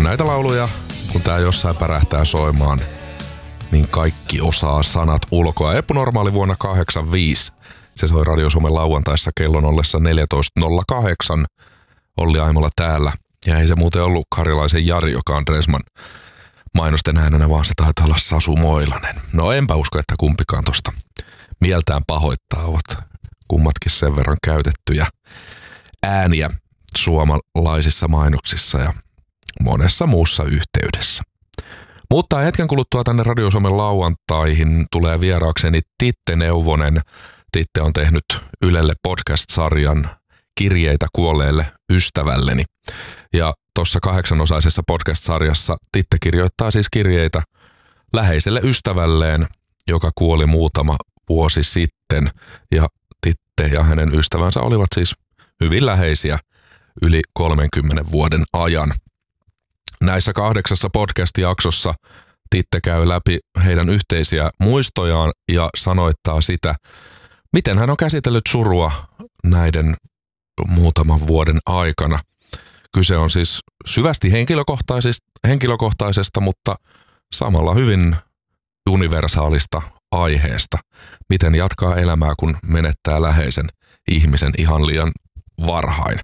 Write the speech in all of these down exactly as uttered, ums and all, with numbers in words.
näitä lauluja, kun tää jossain pärähtää soimaan, niin kaikki osaa sanat ulkoa. Eppu Normaali vuonna kahdeksankymmentäviisi. Se soi Radio Suomen lauantaissa kellon ollessa neljätoista nolla kahdeksan. Olli Aimola täällä. Ja ei se muuten ollut Karjalaisen Jari, joka on Dressman mainosten äänenä, vaan se taitaa olla Sasu Moilanen. No enpä usko, että kumpikaan tosta mieltään pahoittaa, ovat kummatkin sen verran käytettyjä ääniä suomalaisissa mainoksissa ja monessa muussa yhteydessä. Mutta hetken kuluttua tänne Radio Suomen lauantaihin tulee vieraakseni Titte Neuvonen. Titte on tehnyt Ylelle podcast-sarjan Kirjeitä kuolleelle ystävälleni. Ja tuossa kahdeksanosaisessa podcast-sarjassa Titte kirjoittaa siis kirjeitä läheiselle ystävälleen, joka kuoli muutama vuosi sitten. Ja Titte ja hänen ystävänsä olivat siis hyvin läheisiä yli kolmenkymmenen vuoden ajan. Näissä kahdeksassa podcast-jaksossa Titte käy läpi heidän yhteisiä muistojaan ja sanoittaa sitä, miten hän on käsitellyt surua näiden muutaman vuoden aikana. Kyse on siis syvästi henkilökohtaisesta, henkilökohtaisesta, mutta samalla hyvin universaalista aiheesta. Miten jatkaa elämää, kun menettää läheisen ihmisen ihan liian varhain.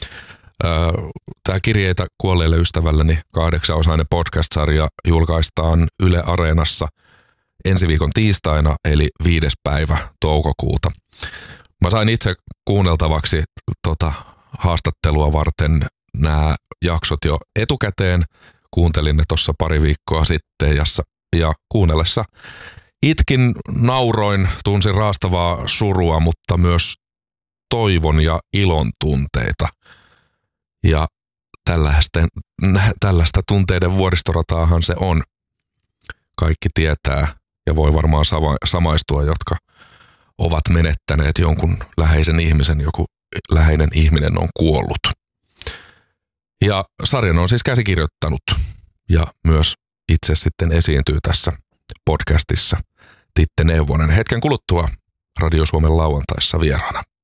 Tämä Kirjeitä kuolleelle ystävälleni kahdeksaosainen podcast-sarja julkaistaan Yle Areenassa ensi viikon tiistaina, eli viides päivä toukokuuta. Mä sain itse kuunneltavaksi tota haastattelua varten nämä jaksot jo etukäteen. Kuuntelin ne tuossa pari viikkoa sitten ja, ja kuunnellessa itkin, nauroin, tunsin raastavaa surua, mutta myös toivon ja ilon tunteita. Ja tällaista, tällaista tunteiden vuoristorataahan se on. Kaikki tietää ja voi varmaan sama, samaistua, jotka ovat menettäneet jonkun läheisen ihmisen, joku läheinen ihminen on kuollut. Ja sarjan on siis käsikirjoittanut ja myös itse sitten esiintyy tässä podcastissa Titte Neuvonen. Hetken kuluttua Radio Suomen lauantaissa vieraana.